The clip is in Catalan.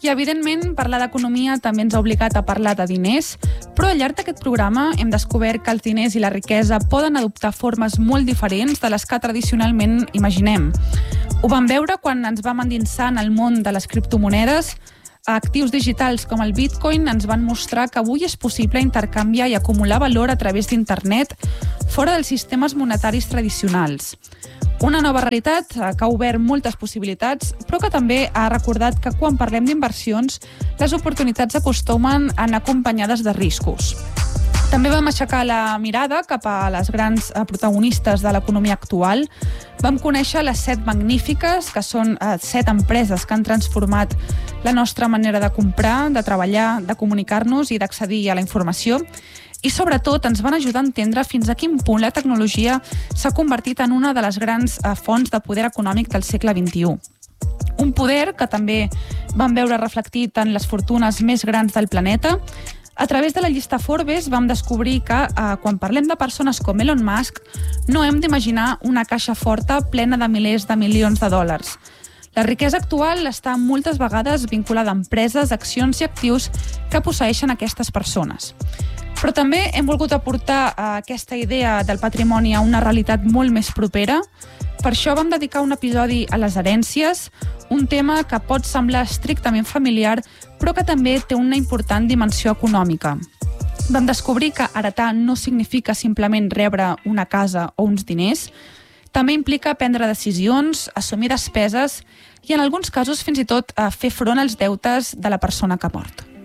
I, evidentment, parlar d'economia també ens ha obligat a parlar de diners, però al llarg d'aquest programa hem descobert que els diners i la riquesa poden adoptar formes molt diferents de les que tradicionalment imaginem. Ho vam veure quan ens vam endinsar en el món de les criptomonedes. Actius digitals com el Bitcoin ens van mostrar que avui és possible intercanviar i acumular valor a través d'internet fora dels sistemes monetaris tradicionals. Una nova realitat que ha obert moltes possibilitats, però que també ha recordat que quan parlem d'inversions, les oportunitats acostumen a anar acompanyades de riscos. També vam aixecar la mirada cap a les grans protagonistes de l'economia actual. Vam conèixer les 7 magnífiques, que són 7 empreses que han transformat la nostra manera de comprar, de treballar, de comunicar-nos i d'accedir a la informació. I, sobretot, ens van ajudar a entendre fins a quin punt la tecnologia s'ha convertit en una de les grans fonts de poder econòmic del segle XXI. Un poder que també vam veure reflectit en les fortunes més grans del planeta. A través de la llista Forbes vam descobrir que, quan parlem de persones com Elon Musk, no hem d'imaginar una caixa forta plena de milers de milions de dòlars. La riquesa actual està moltes vegades vinculada a empreses, accions i actius que posseeixen aquestes persones. Però també hem volgut aportar aquesta idea del patrimoni a una realitat molt més propera. Per això vam dedicar un episodi a les herències, un tema que pot semblar estrictament familiar, però que també té una important dimensió econòmica. Vam descobrir que heretar no significa simplement rebre una casa o uns diners, també implica prendre decisions, assumir despeses i, en alguns casos, fins i tot fer front als deutes de la persona que ha mort.